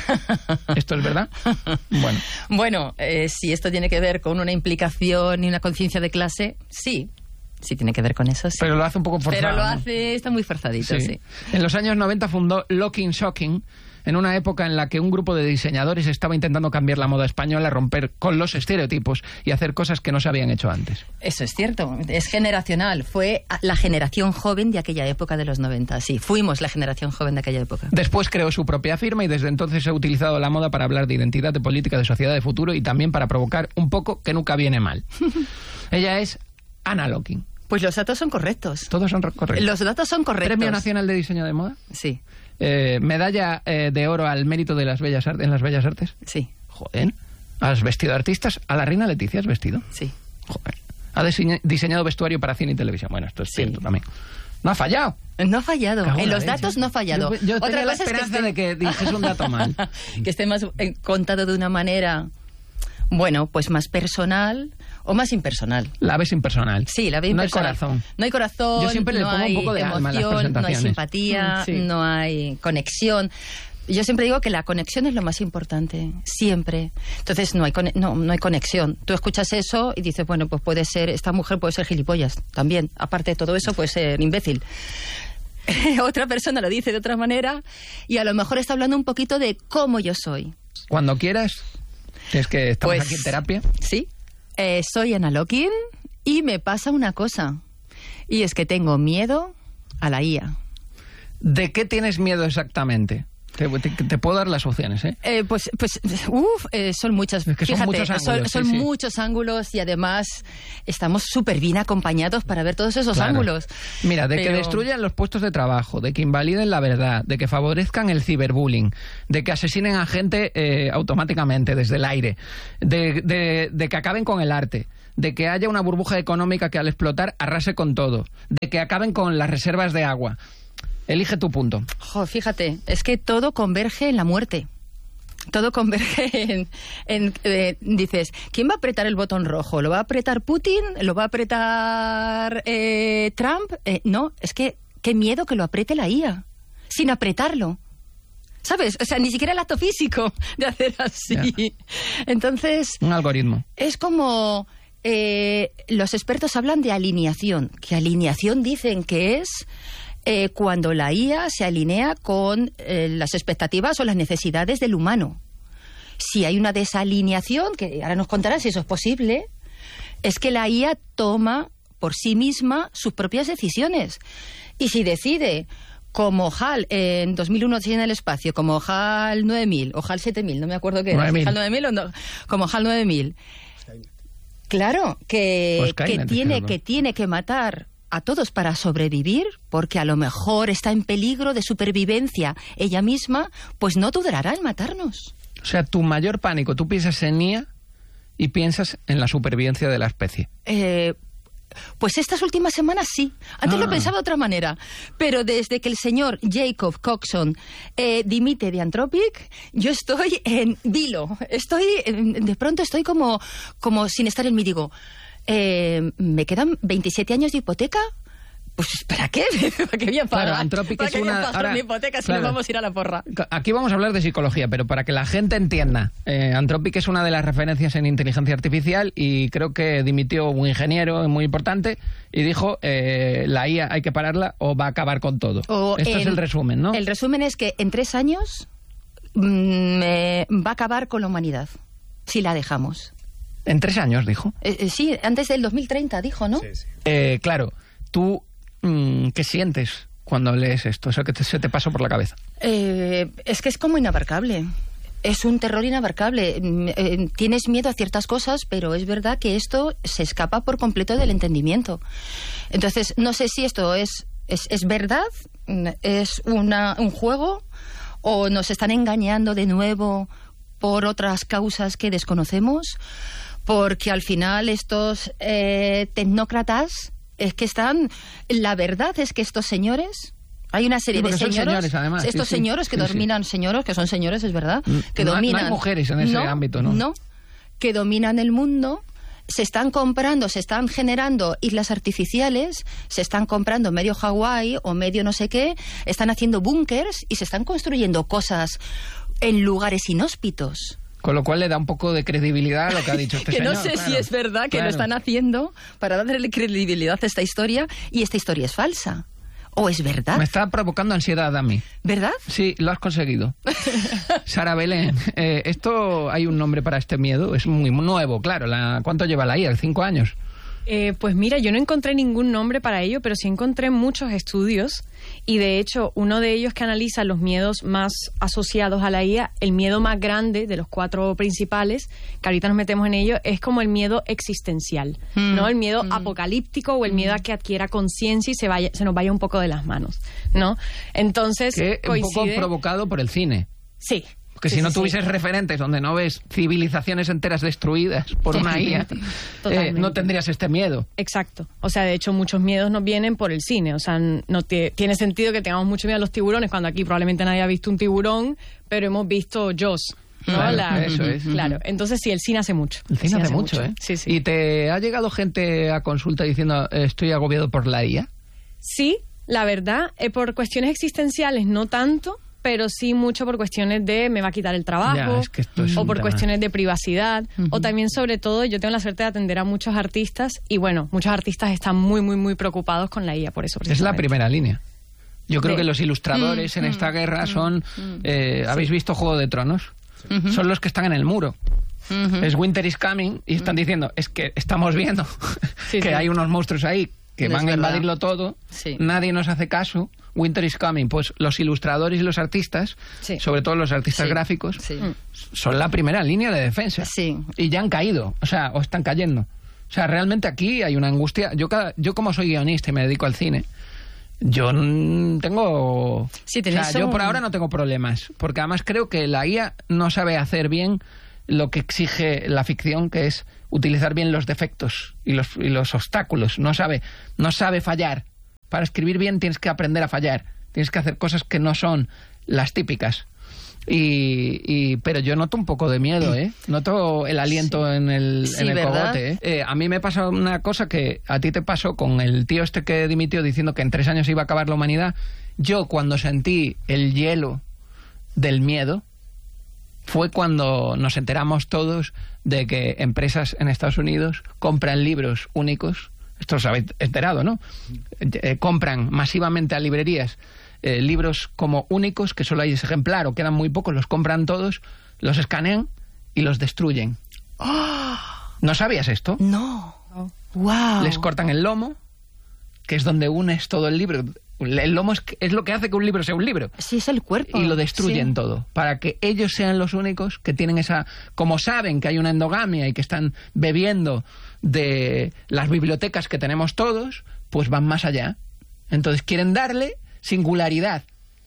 [SPEAKER 4] ¿Esto es verdad? Bueno,
[SPEAKER 5] bueno eh, si esto tiene que ver con una implicación y una conciencia de clase, sí. Sí tiene que ver con eso, sí.
[SPEAKER 4] Pero lo hace un poco forzado.
[SPEAKER 5] Pero lo
[SPEAKER 4] ¿no?
[SPEAKER 5] hace, está muy forzadito, sí. sí.
[SPEAKER 4] En los años noventa fundó Locking Shocking, en una época en la que un grupo de diseñadores estaba intentando cambiar la moda española, romper con los estereotipos y hacer cosas que no se habían hecho antes.
[SPEAKER 5] Eso es cierto, es generacional. Fue la generación joven de aquella época de los noventa, sí. Fuimos la generación joven de aquella época.
[SPEAKER 4] Después creó su propia firma y desde entonces ha utilizado la moda para hablar de identidad, de política, de sociedad, de futuro y también para provocar un poco que nunca viene mal. Ella es Ana Locking.
[SPEAKER 5] Pues los datos son correctos.
[SPEAKER 4] Todos son correctos.
[SPEAKER 5] Los datos son correctos.
[SPEAKER 4] ¿Premio Nacional de Diseño de Moda?
[SPEAKER 5] Sí.
[SPEAKER 4] Eh, ¿Medalla eh, de oro al mérito de las bellas artes, en las bellas artes?
[SPEAKER 5] Sí.
[SPEAKER 4] Joder. ¿Has vestido artistas? ¿A la reina Leticia has vestido?
[SPEAKER 5] Sí.
[SPEAKER 4] Joder. ¿Ha diseña, diseñado vestuario para cine y televisión? Bueno, esto es
[SPEAKER 5] sí.
[SPEAKER 4] cierto también. No ha fallado.
[SPEAKER 5] No ha fallado.
[SPEAKER 4] Cago
[SPEAKER 5] en los
[SPEAKER 4] leche.
[SPEAKER 5] datos no ha fallado.
[SPEAKER 4] Yo, yo
[SPEAKER 5] Otra
[SPEAKER 4] tenía la
[SPEAKER 5] cosa
[SPEAKER 4] esperanza
[SPEAKER 5] es que esté...
[SPEAKER 4] de que dices un dato mal.
[SPEAKER 5] Que esté más eh, contado de una manera, bueno, pues más personal o más impersonal.
[SPEAKER 4] La ves impersonal.
[SPEAKER 5] Sí, la ves impersonal.
[SPEAKER 4] No hay corazón.
[SPEAKER 5] No hay corazón.
[SPEAKER 4] Yo siempre le
[SPEAKER 5] no
[SPEAKER 4] pongo
[SPEAKER 5] hay
[SPEAKER 4] un poco de
[SPEAKER 5] emoción,
[SPEAKER 4] alma en las presentaciones.
[SPEAKER 5] no hay simpatía,
[SPEAKER 8] Sí.
[SPEAKER 5] no hay conexión. Yo siempre digo que la conexión es lo más importante, siempre. Entonces no hay cone- no, no hay conexión. Tú escuchas eso y dices, bueno, pues puede ser, esta mujer puede ser gilipollas también. Aparte de todo eso, puede ser imbécil. Otra persona lo dice de otra manera y a lo mejor está hablando un poquito de cómo yo soy.
[SPEAKER 4] Cuando quieras, es que estamos
[SPEAKER 5] Pues,
[SPEAKER 4] aquí en terapia.
[SPEAKER 5] Sí, eh, soy Ana Locking y me pasa una cosa. Y es que tengo miedo a la I A.
[SPEAKER 4] ¿De qué tienes miedo exactamente? Te, te, te puedo dar las opciones, ¿eh?
[SPEAKER 5] Eh, pues, pues, uf, eh, son muchas.
[SPEAKER 4] Es que son
[SPEAKER 5] Fíjate,
[SPEAKER 4] muchos ángulos,
[SPEAKER 5] son,
[SPEAKER 4] sí,
[SPEAKER 5] son
[SPEAKER 4] sí.
[SPEAKER 5] muchos ángulos y además estamos súper bien acompañados para ver todos esos
[SPEAKER 4] Claro.
[SPEAKER 5] ángulos.
[SPEAKER 4] Mira, de
[SPEAKER 5] Pero-
[SPEAKER 4] que destruyan los puestos de trabajo, de que invaliden la verdad, de que favorezcan el ciberbullying, de que asesinen a gente eh, automáticamente desde el aire, de, de, de que acaben con el arte, de que haya una burbuja económica que al explotar arrase con todo, de que acaben con las reservas de agua. Elige tu punto.
[SPEAKER 5] Jo, fíjate, es que todo converge en la muerte. Todo converge en... en eh, dices, ¿quién va a apretar el botón rojo? ¿Lo va a apretar Putin? ¿Lo va a apretar eh, Trump? Eh, no, es que qué miedo que lo apriete la I A, sin apretarlo. ¿Sabes? O sea, ni siquiera el acto físico de hacer así. Yeah. Entonces...
[SPEAKER 4] Un algoritmo.
[SPEAKER 5] Es como... Eh, los expertos hablan de alineación, que alineación dicen que es... Eh, cuando la I A se alinea con eh, las expectativas o las necesidades del humano. Si hay una desalineación, que ahora nos contarán si eso es posible, es que la I A toma por sí misma sus propias decisiones. Y si decide, como HAL en dos mil uno en el espacio, como HAL nueve mil o HAL siete mil, no me acuerdo qué era, HAL nueve mil o no, como HAL nueve mil. Claro, que, que, tiene, que tiene que matar a todos para sobrevivir, porque a lo mejor está en peligro de supervivencia ella misma, pues no dudará en matarnos.
[SPEAKER 4] O sea, tu mayor pánico, tú piensas en I A y piensas en la supervivencia de la especie.
[SPEAKER 5] Eh, pues estas últimas semanas sí. Antes ah. lo pensaba de otra manera. Pero desde que el señor Jacob Coxon eh, dimite de Anthropic, yo estoy en vilo. Estoy, de pronto estoy como, como sin estar en mí. Digo... Eh, ¿me quedan veintisiete años de hipoteca? Pues ¿para qué? ¿Para qué voy a pagar?
[SPEAKER 4] Claro, Anthropic
[SPEAKER 5] ¿Para
[SPEAKER 4] es
[SPEAKER 5] qué
[SPEAKER 4] una...
[SPEAKER 5] voy a pagar
[SPEAKER 4] ahora,
[SPEAKER 5] mi hipoteca si
[SPEAKER 4] claro,
[SPEAKER 5] nos vamos a ir a la porra?
[SPEAKER 4] Aquí vamos a hablar de psicología, pero para que la gente entienda, eh, Anthropic es una de las referencias en inteligencia artificial y creo que dimitió un ingeniero muy importante y dijo, eh, la I A hay que pararla o va a acabar con todo. O Esto en, es el resumen, ¿no?
[SPEAKER 5] El resumen es que en tres años mmm, eh, va a acabar con la humanidad, si la dejamos.
[SPEAKER 4] En tres años, dijo.
[SPEAKER 5] Eh, eh, sí, antes del dos mil treinta, dijo, ¿no?
[SPEAKER 4] Sí, sí. Eh, claro, tú, mmm, ¿qué sientes cuando lees esto? Eso que te, se te pasó por la cabeza.
[SPEAKER 5] Eh, es que es como inabarcable. Es un terror inabarcable. Eh, tienes miedo a ciertas cosas, pero es verdad que esto se escapa por completo del entendimiento. Entonces, no sé si esto es, es, es verdad, es una, un juego, o nos están engañando de nuevo por otras causas que desconocemos. Porque al final estos eh, tecnócratas es que están... La verdad es que estos señores... Hay una serie
[SPEAKER 4] sí,
[SPEAKER 5] de señores,
[SPEAKER 4] señores además,
[SPEAKER 5] estos
[SPEAKER 4] sí,
[SPEAKER 5] señores
[SPEAKER 4] sí,
[SPEAKER 5] que
[SPEAKER 4] sí,
[SPEAKER 5] dominan,
[SPEAKER 4] sí.
[SPEAKER 5] señoros que son señores, es verdad, que
[SPEAKER 4] no,
[SPEAKER 5] dominan...
[SPEAKER 4] No hay mujeres en ese
[SPEAKER 5] no,
[SPEAKER 4] ámbito, ¿no?
[SPEAKER 5] No, que dominan el mundo, se están comprando, se están generando islas artificiales, se están comprando medio Hawái o medio no sé qué, están haciendo búnkers y se están construyendo cosas en lugares inhóspitos.
[SPEAKER 4] Con lo cual le da un poco de credibilidad a lo que ha dicho este
[SPEAKER 5] que
[SPEAKER 4] señor.
[SPEAKER 5] No sé
[SPEAKER 4] claro,
[SPEAKER 5] si es verdad que
[SPEAKER 4] claro.
[SPEAKER 5] lo están haciendo para darle credibilidad a esta historia y esta historia es falsa. ¿O es verdad?
[SPEAKER 4] Me está provocando ansiedad a mí.
[SPEAKER 5] ¿Verdad?
[SPEAKER 4] Sí, lo has conseguido. Sara Belén, eh, esto hay un nombre para este miedo, es muy nuevo, claro. La, ¿Cuánto lleva la I A? ¿Cinco años?
[SPEAKER 8] Eh, pues mira, yo no encontré ningún nombre para ello, pero sí encontré muchos estudios y de hecho uno de ellos que analiza los miedos más asociados a la I A, el miedo más grande de los cuatro principales, que ahorita nos metemos en ello, es como el miedo existencial, mm. ¿no? El miedo mm. apocalíptico o el miedo a que adquiera conciencia y se vaya, se nos vaya un poco de las manos, ¿no? Entonces,
[SPEAKER 4] que coincide... un poco provocado por el cine.
[SPEAKER 8] Sí.
[SPEAKER 4] Porque
[SPEAKER 8] sí,
[SPEAKER 4] si no
[SPEAKER 8] sí,
[SPEAKER 4] tuvieses
[SPEAKER 8] sí.
[SPEAKER 4] referentes donde no ves civilizaciones enteras destruidas por una I A, eh, no tendrías este miedo.
[SPEAKER 8] Exacto. O sea, de hecho, muchos miedos nos vienen por el cine. O sea, no te, tiene sentido que tengamos mucho miedo a los tiburones, cuando aquí probablemente nadie ha visto un tiburón, pero hemos visto Jaws. ¿no?
[SPEAKER 4] Claro,
[SPEAKER 8] La,
[SPEAKER 4] eso es.
[SPEAKER 8] Claro. Entonces, sí, el cine hace mucho.
[SPEAKER 4] El cine, el cine hace, hace mucho,
[SPEAKER 8] mucho,
[SPEAKER 4] ¿eh?
[SPEAKER 8] Sí, sí.
[SPEAKER 4] ¿Y te ha llegado gente a consulta diciendo estoy agobiado por la I A?
[SPEAKER 8] Sí, la verdad, eh, por cuestiones existenciales no tanto, pero sí mucho por cuestiones de me va a quitar el trabajo,
[SPEAKER 4] ya, es que esto es
[SPEAKER 8] o
[SPEAKER 4] un
[SPEAKER 8] por
[SPEAKER 4] tema.
[SPEAKER 8] cuestiones de privacidad, uh-huh. o también sobre todo yo tengo la suerte de atender a muchos artistas y bueno, muchos artistas están muy, muy, muy preocupados con la I A por eso.
[SPEAKER 4] Es la primera línea. Yo creo
[SPEAKER 8] de...
[SPEAKER 4] que los ilustradores mm, en esta mm, guerra son... Mm, eh, sí. ¿Habéis visto Juego de Tronos? Uh-huh. Son los que están en el muro. Uh-huh. Es Winter is Coming y están uh-huh. diciendo, es que estamos viendo sí, que sí. hay unos monstruos ahí que no van a invadirlo todo, sí. nadie nos hace caso, Winter is Coming. Pues los ilustradores y los artistas, sí. sobre todo los artistas sí. gráficos, sí. son la primera línea de defensa. Sí. Y ya han caído, o sea, o están cayendo. O sea, realmente aquí hay una angustia. Yo, cada, yo como soy guionista y me dedico al cine, yo tengo...
[SPEAKER 5] Sí,
[SPEAKER 4] o sea, yo por ahora no tengo problemas, porque además creo que la I A no sabe hacer bien lo que exige la ficción, que es utilizar bien los defectos y los, y los obstáculos. No sabe, no sabe fallar. Para escribir bien tienes que aprender a fallar. Tienes que hacer cosas que no son las típicas. Y, y pero yo noto un poco de miedo, ¿eh? Noto el aliento sí. en el,
[SPEAKER 5] sí,
[SPEAKER 4] en el
[SPEAKER 5] ¿verdad?
[SPEAKER 4] cogote, ¿eh? Eh, A mí me pasa una cosa que a ti te pasó con el tío este que dimitió diciendo que en tres años iba a acabar la humanidad. Yo, cuando sentí el hielo del miedo, fue cuando nos enteramos todos de que empresas en Estados Unidos compran libros únicos. Esto os habéis enterado, ¿no? Eh, compran masivamente a librerías eh, libros como únicos, que solo hay ese ejemplar o quedan muy pocos, los compran todos, los escanean y los destruyen.
[SPEAKER 5] ¡Oh!
[SPEAKER 4] ¿No sabías esto?
[SPEAKER 5] No. Wow.
[SPEAKER 4] Les cortan el lomo, que es donde unes todo el libro. El lomo es, es lo que hace que un libro sea un libro.
[SPEAKER 5] Sí, es el cuerpo.
[SPEAKER 4] Y lo destruyen
[SPEAKER 5] sí.
[SPEAKER 4] todo, para que ellos sean los únicos que tienen esa... Como saben que hay una endogamia y que están bebiendo de las bibliotecas que tenemos todos, pues van más allá. Entonces quieren darle singularidad.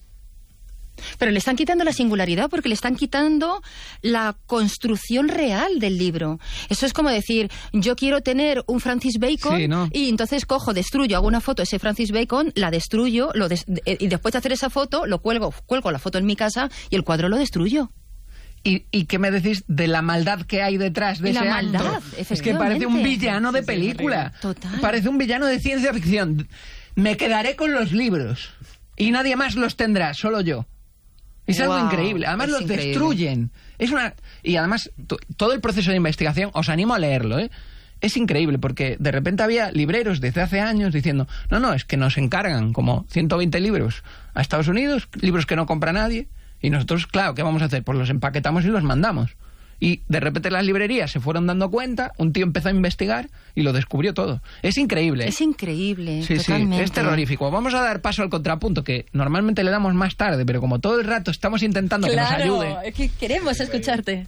[SPEAKER 5] Pero le están quitando la singularidad porque le están quitando la construcción real del libro. Eso es como decir, yo quiero tener un Francis Bacon
[SPEAKER 4] sí, ¿no?
[SPEAKER 5] y entonces cojo, destruyo, hago una foto de ese Francis Bacon, la destruyo lo des y después de hacer esa foto, lo cuelgo, cuelgo la foto en mi casa y el cuadro lo destruyo.
[SPEAKER 4] ¿Y, ¿Y qué me decís de la maldad que hay detrás de
[SPEAKER 5] y
[SPEAKER 4] ese
[SPEAKER 5] la maldad,
[SPEAKER 4] acto? Es que parece un
[SPEAKER 5] efectivamente.
[SPEAKER 4] villano de
[SPEAKER 5] Sí,
[SPEAKER 4] película.
[SPEAKER 5] sí, total.
[SPEAKER 4] Parece un villano de ciencia ficción. Me quedaré con los libros y nadie más los tendrá, solo yo. Es algo
[SPEAKER 5] Wow,
[SPEAKER 4] increíble. Además
[SPEAKER 5] es
[SPEAKER 4] los
[SPEAKER 5] increíble.
[SPEAKER 4] destruyen. Es una y además to- todo el proceso de investigación, os animo a leerlo, ¿eh? Es increíble porque de repente había libreros desde hace años diciendo, no, no, es que nos encargan como ciento veinte libros a Estados Unidos, libros que no compra nadie, y nosotros, claro, ¿qué vamos a hacer? Pues los empaquetamos y los mandamos. Y de repente las librerías se fueron dando cuenta, un tío empezó a investigar y lo descubrió todo. Es increíble. ¿eh?
[SPEAKER 5] Es increíble,
[SPEAKER 4] Sí,
[SPEAKER 5] totalmente.
[SPEAKER 4] sí, es terrorífico. Vamos a dar paso al contrapunto, que normalmente le damos más tarde, pero como todo el rato estamos intentando que nos ayude.
[SPEAKER 5] es que queremos escucharte.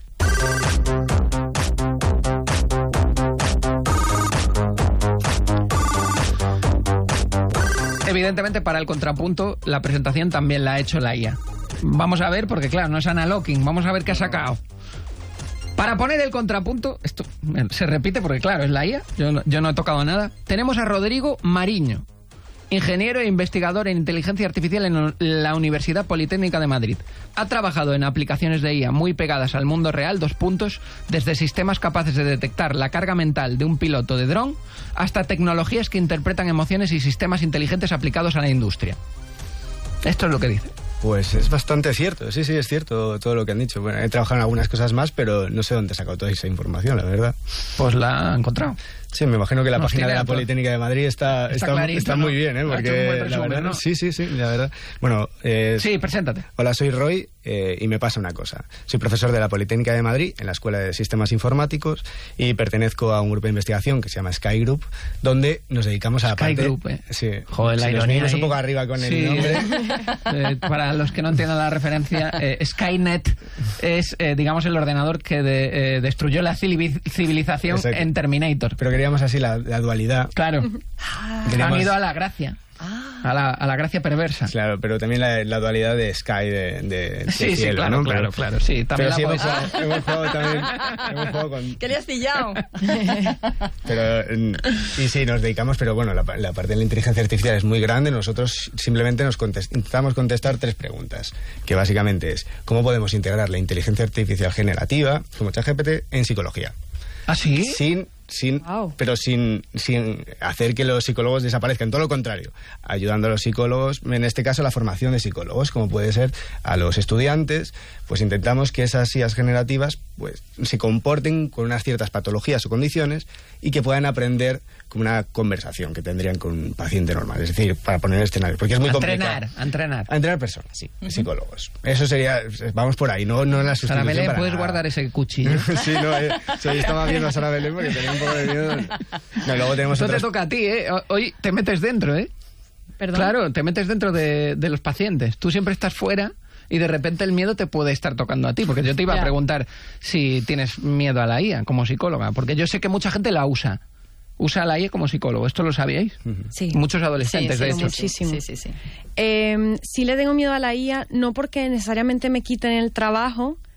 [SPEAKER 4] Evidentemente, para el contrapunto, la presentación también la ha hecho la I A. Vamos a ver, porque claro, no es Ana Locking, vamos a ver qué ha sacado. Para poner el contrapunto, esto se repite porque claro, es la I A, yo no, yo no he tocado nada. Tenemos a Rodrigo Mariño, ingeniero e investigador en inteligencia artificial en la Universidad Politécnica de Madrid. Ha trabajado en aplicaciones de I A muy pegadas al mundo real, dos puntos, desde sistemas capaces de detectar la carga mental de un piloto de dron hasta tecnologías que interpretan emociones y sistemas inteligentes aplicados a la industria. Esto es lo que dice.
[SPEAKER 9] Pues es bastante cierto, sí, sí, es cierto todo lo que han dicho. Bueno, he trabajado en algunas cosas más, pero no sé dónde he sacado toda esa información, la verdad.
[SPEAKER 4] Pues la ha encontrado.
[SPEAKER 9] Sí, me imagino que la
[SPEAKER 4] Nos
[SPEAKER 9] página de
[SPEAKER 4] tiene
[SPEAKER 9] la
[SPEAKER 4] a to-
[SPEAKER 9] Politécnica de Madrid está,
[SPEAKER 4] Está
[SPEAKER 9] está,
[SPEAKER 4] clarito,
[SPEAKER 9] está
[SPEAKER 4] ¿no?
[SPEAKER 9] muy bien, ¿eh?
[SPEAKER 4] Ha hecho un
[SPEAKER 9] Porque
[SPEAKER 4] buen
[SPEAKER 9] la
[SPEAKER 4] resumen,
[SPEAKER 9] verdad,
[SPEAKER 4] ¿no?
[SPEAKER 9] sí, sí, sí, la verdad. Bueno, eh,
[SPEAKER 4] Sí, preséntate.
[SPEAKER 9] hola, soy Roy eh, y me pasa una cosa. Soy profesor de la Politécnica de Madrid en la Escuela de Sistemas Informáticos y pertenezco a un grupo de investigación que se llama Sky Group, donde nos dedicamos a la
[SPEAKER 4] Sky
[SPEAKER 9] parte...
[SPEAKER 4] Group, ¿eh?
[SPEAKER 9] Sí.
[SPEAKER 4] Joder, la
[SPEAKER 9] Si nos
[SPEAKER 4] ironía
[SPEAKER 9] venimos
[SPEAKER 4] ahí.
[SPEAKER 9] un poco arriba con
[SPEAKER 4] Sí.
[SPEAKER 9] el nombre.
[SPEAKER 4] Eh, para los que no entiendan la referencia, eh, Skynet es, eh, digamos, el ordenador que de- eh, destruyó la civili- civilización
[SPEAKER 9] Exacto.
[SPEAKER 4] en Terminator.
[SPEAKER 9] Pero queríamos así la, la dualidad.
[SPEAKER 4] Claro.
[SPEAKER 5] Ah.
[SPEAKER 9] Queríamos-
[SPEAKER 4] Han ido a la gracia. A la, a la gracia perversa.
[SPEAKER 9] Claro, pero también la, la dualidad de Sky de, de, de
[SPEAKER 4] Sí, sí,
[SPEAKER 9] cielo,
[SPEAKER 4] claro,
[SPEAKER 9] ¿no?
[SPEAKER 4] claro,
[SPEAKER 9] Pero-
[SPEAKER 4] claro, sí, también
[SPEAKER 9] pero
[SPEAKER 4] la
[SPEAKER 9] sí hemos
[SPEAKER 4] podéis-
[SPEAKER 9] jugado, hemos jugado también hemos jugado con...
[SPEAKER 5] ¿Qué le has pillado?
[SPEAKER 9] Pero, mm, y sí, nos dedicamos, pero bueno, la, la parte de la inteligencia artificial es muy grande. Nosotros simplemente nos contest- intentamos contestar tres preguntas, que básicamente es, ¿cómo podemos integrar la inteligencia artificial generativa, como ChatGPT, en psicología?
[SPEAKER 4] ¿Ah, sí?
[SPEAKER 9] Sin, sin,
[SPEAKER 8] Wow.
[SPEAKER 9] pero sin, sin hacer que los psicólogos desaparezcan, todo lo contrario, ayudando a los psicólogos, en este caso la formación de psicólogos, como puede ser a los estudiantes, pues intentamos que esas I As generativas pues se comporten con unas ciertas patologías o condiciones y que puedan aprender como una conversación que tendrían con un paciente normal, es decir, para poner escenarios, porque es muy
[SPEAKER 4] a
[SPEAKER 9] complicado.
[SPEAKER 4] entrenar, a entrenar.
[SPEAKER 9] A entrenar personas, sí, psicólogos. Eso sería, vamos por ahí, no, no la
[SPEAKER 4] Sara
[SPEAKER 9] sustitución
[SPEAKER 4] Belén,
[SPEAKER 9] para
[SPEAKER 4] ¿puedes
[SPEAKER 9] nada.
[SPEAKER 4] guardar ese cuchillo?
[SPEAKER 9] Sí, no, eh, sí, hoy estaba viendo a Sara Belén porque tenía un poco de miedo. No, luego tenemos
[SPEAKER 4] Eso te
[SPEAKER 9] otras...
[SPEAKER 4] toca a ti, ¿eh? Hoy te metes dentro, ¿eh?
[SPEAKER 8] Perdón.
[SPEAKER 4] Claro, te metes dentro de, de los pacientes. Tú siempre estás fuera y de repente el miedo te puede estar tocando a ti. Porque yo te iba
[SPEAKER 8] Ya.
[SPEAKER 4] a preguntar si tienes miedo a la I A como psicóloga. Porque yo sé que mucha gente la usa. Usa la I A como psicólogo. ¿Esto lo sabíais?
[SPEAKER 5] Sí.
[SPEAKER 4] Muchos adolescentes,
[SPEAKER 5] Sí,
[SPEAKER 4] de
[SPEAKER 5] sí,
[SPEAKER 4] hecho.
[SPEAKER 8] muchísimo.
[SPEAKER 5] Sí, sí, sí.
[SPEAKER 8] Eh, sí le tengo miedo a la I A, no porque necesariamente me quiten el trabajo,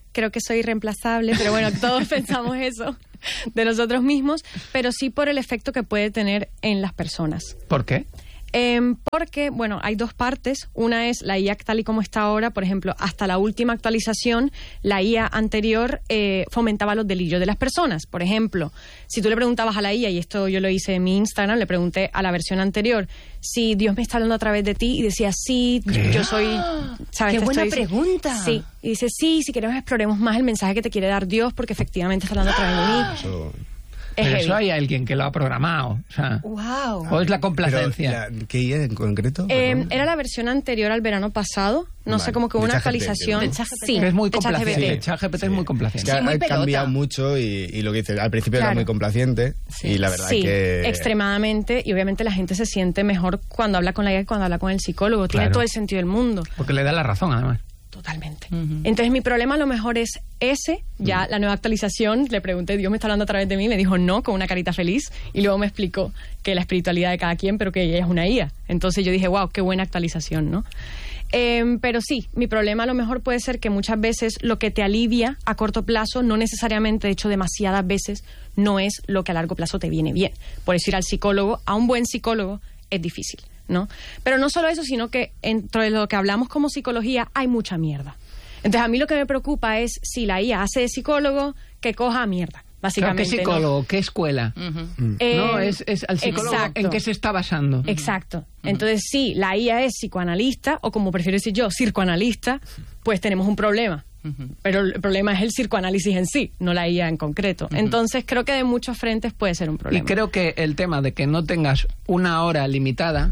[SPEAKER 8] creo que soy irreemplazable, pero bueno, todos pensamos eso de nosotros mismos, pero sí por el efecto que puede tener en las personas.
[SPEAKER 4] ¿Por qué?
[SPEAKER 8] Eh, porque, bueno, hay dos partes. Una es la I A tal y como está ahora. Por ejemplo, hasta la última actualización, la I A anterior eh, fomentaba los delirios de las personas. Por ejemplo, si tú le preguntabas a la I A, y esto yo lo hice en mi Instagram, le pregunté a la versión anterior si Dios me está hablando a través de ti, y decía, sí,
[SPEAKER 5] ¿Qué?
[SPEAKER 8] yo soy... ¿sabes?
[SPEAKER 5] ¡Qué
[SPEAKER 8] Te
[SPEAKER 5] buena
[SPEAKER 8] estoy-
[SPEAKER 5] pregunta!
[SPEAKER 8] Sí, y dice, sí, si queremos exploremos más el mensaje que te quiere dar Dios, porque efectivamente está hablando a través de mí.
[SPEAKER 9] Eso-
[SPEAKER 8] Es
[SPEAKER 4] Pero
[SPEAKER 8] heavy.
[SPEAKER 4] eso hay alguien que lo ha programado. O sea,
[SPEAKER 5] ¡Wow!
[SPEAKER 4] o es la complacencia.
[SPEAKER 9] Pero, la- ¿qué I A en concreto?
[SPEAKER 8] Eh,
[SPEAKER 9] Perdón.
[SPEAKER 8] era la versión anterior al verano pasado. No
[SPEAKER 9] Vale.
[SPEAKER 8] sé, como que
[SPEAKER 9] De
[SPEAKER 8] una
[SPEAKER 9] ChatGPT,
[SPEAKER 8] actualización.
[SPEAKER 9] ¿no?
[SPEAKER 8] Sí,
[SPEAKER 4] es muy
[SPEAKER 8] de ChatGPT.
[SPEAKER 4] complaciente. ChatGPT es muy complaciente.
[SPEAKER 9] Es que
[SPEAKER 5] Sí, muy
[SPEAKER 9] ha
[SPEAKER 5] pelota.
[SPEAKER 9] cambiado mucho y, y lo que dices, al principio
[SPEAKER 8] Claro.
[SPEAKER 9] era muy complaciente y la verdad
[SPEAKER 8] Sí,
[SPEAKER 9] que...
[SPEAKER 8] extremadamente. Y obviamente la gente se siente mejor cuando habla con la I A que cuando habla con el psicólogo. Tiene
[SPEAKER 4] Claro.
[SPEAKER 8] todo el sentido del mundo.
[SPEAKER 4] Porque le da la razón, además.
[SPEAKER 8] Totalmente. Entonces mi problema a lo mejor es ese. Ya la nueva actualización, le pregunté, ¿Dios me está hablando a través de mí? Me dijo no, con una carita feliz. Y luego me explicó que la espiritualidad de cada quien, pero que ella es una I A. Entonces yo dije, wow, qué buena actualización, ¿no? Eh, pero sí, mi problema a lo mejor puede ser que muchas veces lo que te alivia a corto plazo, no necesariamente, de hecho demasiadas veces, no es lo que a largo plazo te viene bien. Por eso ir al psicólogo, a un buen psicólogo, es difícil, ¿no? Pero no solo eso, sino que dentro de lo que hablamos como psicología hay mucha mierda. Entonces a mí lo que me preocupa es si la I A hace de psicólogo, que coja mierda,
[SPEAKER 4] Claro,
[SPEAKER 8] básicamente.
[SPEAKER 4] ¿qué psicólogo? ¿Qué escuela?
[SPEAKER 8] Eh,
[SPEAKER 4] no, es, es al psicólogo
[SPEAKER 8] exacto.
[SPEAKER 4] en qué se está basando.
[SPEAKER 8] Exacto. Entonces, si la I A es psicoanalista, o como prefiero decir yo, circoanalista, pues tenemos un problema. Pero el problema es el circoanálisis en sí, no la I A en concreto. Entonces, creo que de muchos frentes puede ser un
[SPEAKER 4] Y
[SPEAKER 8] problema.
[SPEAKER 4] creo que el tema de que no tengas una hora limitada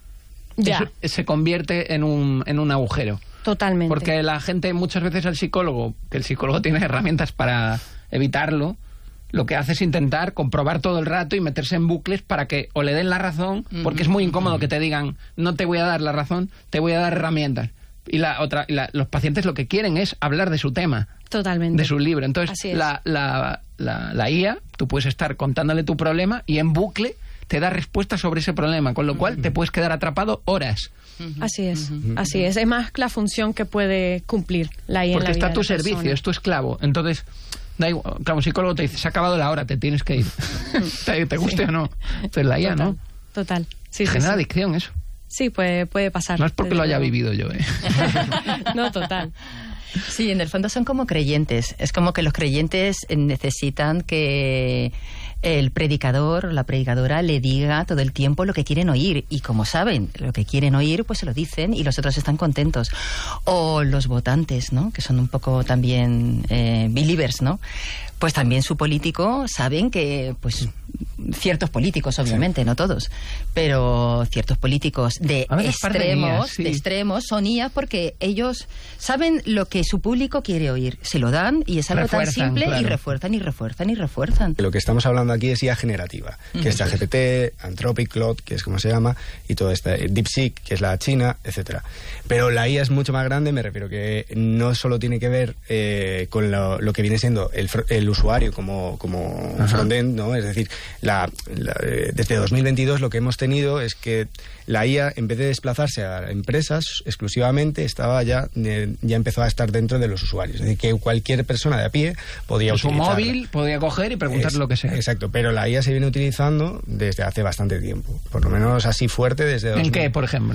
[SPEAKER 8] Ya,
[SPEAKER 4] eso se convierte en un, en un agujero.
[SPEAKER 8] totalmente.
[SPEAKER 4] Porque la gente muchas veces al psicólogo, que el psicólogo tiene herramientas para evitarlo, lo que hace es intentar comprobar todo el rato y meterse en bucles para que o le den la razón, porque es muy incómodo que te digan, no te voy a dar la razón, te voy a dar herramientas. Y la otra, y la- los pacientes lo que quieren es hablar de su tema,
[SPEAKER 8] Totalmente.
[SPEAKER 4] de su libro. Entonces,
[SPEAKER 8] Así es.
[SPEAKER 4] la, la, la, la I A, tú puedes estar contándole tu problema y en bucle te da respuestas sobre ese problema, con lo cual te puedes quedar atrapado horas.
[SPEAKER 8] Así es, así es. Es más la función que puede cumplir la I A en
[SPEAKER 4] Porque
[SPEAKER 8] la vida
[SPEAKER 4] está a
[SPEAKER 8] de
[SPEAKER 4] tu
[SPEAKER 8] la
[SPEAKER 4] servicio,
[SPEAKER 8] persona.
[SPEAKER 4] es tu esclavo. Entonces, da igual, claro, un psicólogo te dice, se ha acabado la hora, te tienes que ir. te, te guste o no. Pero la I A
[SPEAKER 8] Total,
[SPEAKER 4] no.
[SPEAKER 8] Total. Sí, sí,
[SPEAKER 4] Genera
[SPEAKER 8] sí.
[SPEAKER 4] adicción eso.
[SPEAKER 8] Sí, puede, puede pasar.
[SPEAKER 4] No es porque
[SPEAKER 8] desde
[SPEAKER 4] lo haya
[SPEAKER 8] luego.
[SPEAKER 4] vivido yo, ¿eh?
[SPEAKER 8] No, total.
[SPEAKER 5] Sí, en el fondo son como creyentes. Es como que los creyentes necesitan que el predicador o la predicadora le diga todo el tiempo lo que quieren oír. Y como saben lo que quieren oír, pues se lo dicen y los otros están contentos. O los votantes, ¿no? Que son un poco también eh, believers, ¿no? Pues también su político saben que, pues, ciertos políticos, obviamente, no todos, pero ciertos políticos de
[SPEAKER 4] A veces parecen
[SPEAKER 5] extremos,
[SPEAKER 4] I As, sí.
[SPEAKER 5] de extremos son I A porque ellos saben lo que su público quiere oír, se lo dan y es algo tan
[SPEAKER 4] Refuerzan,
[SPEAKER 5] simple
[SPEAKER 4] claro.
[SPEAKER 5] y refuerzan y refuerzan y refuerzan.
[SPEAKER 9] Lo que estamos hablando aquí es I A generativa, que es ChatGPT, Anthropic, Claude, que es como se llama, y todo esto, eh, DeepSeek, que es la china, etcétera. Pero la I A es mucho más grande, me refiero que no solo tiene que ver eh, con lo, lo que viene siendo el, fr- el usuario como, como frontend, ¿no? Es decir, la, la, eh, desde dos mil veintidós lo que hemos tenido es que la I A, en vez de desplazarse a empresas exclusivamente, estaba ya, eh, ya empezó a estar dentro de los usuarios. Es decir, que cualquier persona de a pie podía
[SPEAKER 4] Su
[SPEAKER 9] utilizarla.
[SPEAKER 4] móvil podía coger y preguntar
[SPEAKER 9] Es-
[SPEAKER 4] lo que sea.
[SPEAKER 9] Exacto, pero la I A se viene utilizando desde hace bastante tiempo. Por lo menos así fuerte desde...
[SPEAKER 4] ¿En
[SPEAKER 9] dos mil.
[SPEAKER 4] qué, por ejemplo?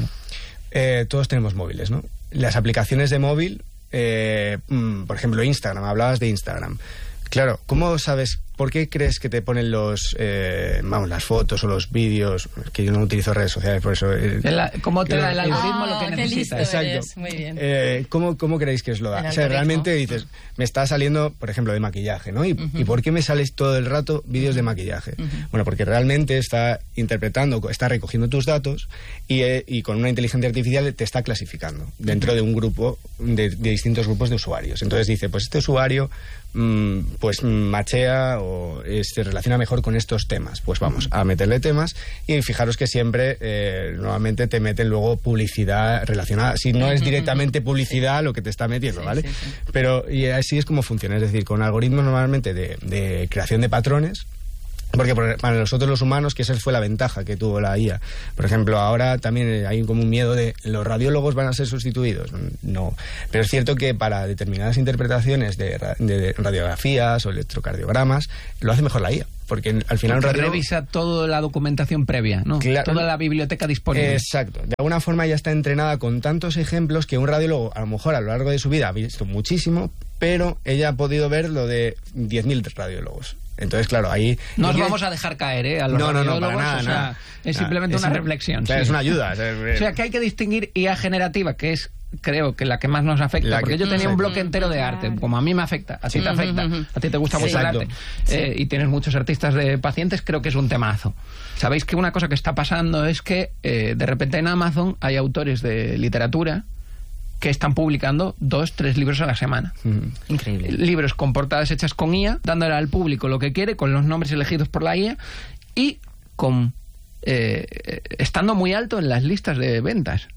[SPEAKER 9] Eh, todos tenemos móviles, ¿no? Las aplicaciones de móvil, eh, mm, por ejemplo, Instagram, hablabas de Instagram. Claro, ¿cómo sabes, por qué crees que te ponen los, eh, vamos, las fotos o los vídeos? Que yo no utilizo redes sociales, por eso... eh,
[SPEAKER 4] La- ¿Cómo te da el
[SPEAKER 9] claro,
[SPEAKER 4] algoritmo lo que
[SPEAKER 5] Ah, qué
[SPEAKER 4] necesitas?
[SPEAKER 5] listo
[SPEAKER 9] Exacto.
[SPEAKER 5] eres, muy bien.
[SPEAKER 9] Eh, ¿cómo, ¿Cómo creéis que os lo da?
[SPEAKER 5] El
[SPEAKER 9] O sea,
[SPEAKER 5] algoritmo.
[SPEAKER 9] realmente dices, me está saliendo, por ejemplo, de maquillaje, ¿no? ¿Y, ¿y por qué me sales todo el rato vídeos de maquillaje? Bueno, porque realmente está interpretando, está recogiendo tus datos y, eh, y con una inteligencia artificial te está clasificando dentro de un grupo, de, de distintos grupos de usuarios. Entonces dice, pues este usuario mm, pues machea o eh, se relaciona mejor con estos temas. Pues vamos a meterle temas y fijaros que siempre eh, nuevamente te meten luego publicidad relacionada. Si no es directamente publicidad lo que te está metiendo,
[SPEAKER 5] Sí,
[SPEAKER 9] ¿vale?
[SPEAKER 5] sí, sí.
[SPEAKER 9] Pero y así es como funciona. Es decir, con algoritmos normalmente de, de creación de patrones, Porque para nosotros los humanos, que esa fue la ventaja que tuvo la I A. Por ejemplo, ahora también hay como un miedo de los radiólogos van a ser sustituidos. No. Pero es cierto que para determinadas interpretaciones de, de radiografías o electrocardiogramas, lo hace mejor la I A. Porque al final
[SPEAKER 4] Porque
[SPEAKER 9] un radiólogo
[SPEAKER 4] revisa toda la documentación previa, ¿no?
[SPEAKER 9] Claro.
[SPEAKER 4] Toda la biblioteca disponible.
[SPEAKER 9] Exacto. De alguna forma ya está entrenada con tantos ejemplos que un radiólogo, a lo mejor a lo largo de su vida ha visto muchísimo, pero ella ha podido ver lo de diez mil radiólogos. Entonces, claro, ahí...
[SPEAKER 4] No os
[SPEAKER 9] que...
[SPEAKER 4] vamos a dejar caer, ¿eh? A los
[SPEAKER 9] no, no,
[SPEAKER 4] radiólogos,
[SPEAKER 9] no, para nada,
[SPEAKER 4] o sea,
[SPEAKER 9] nada.
[SPEAKER 4] es
[SPEAKER 9] nada.
[SPEAKER 4] simplemente
[SPEAKER 9] es
[SPEAKER 4] una
[SPEAKER 9] una,
[SPEAKER 4] reflexión.
[SPEAKER 9] Claro,
[SPEAKER 4] sí.
[SPEAKER 9] Es una ayuda.
[SPEAKER 4] O sea, que hay que distinguir I A generativa, que es, creo, que la que más nos afecta.
[SPEAKER 9] La
[SPEAKER 4] porque
[SPEAKER 9] que...
[SPEAKER 4] yo tenía
[SPEAKER 9] sí.
[SPEAKER 4] un bloque entero de arte, como a mí me afecta, a ti te afecta, a ti te gusta
[SPEAKER 9] Sí.
[SPEAKER 4] mucho
[SPEAKER 9] Exacto.
[SPEAKER 4] el arte, eh, y tienes muchos artistas de pacientes, creo que es un temazo. Sabéis que una cosa que está pasando es que eh, de repente en Amazon hay autores de literatura que están publicando dos, tres libros a la semana.
[SPEAKER 9] Mm.
[SPEAKER 5] Increíble.
[SPEAKER 4] Libros con portadas hechas con I A, dándole al público lo que quiere, con los nombres elegidos por la I A y con eh, estando muy alto en las listas de ventas.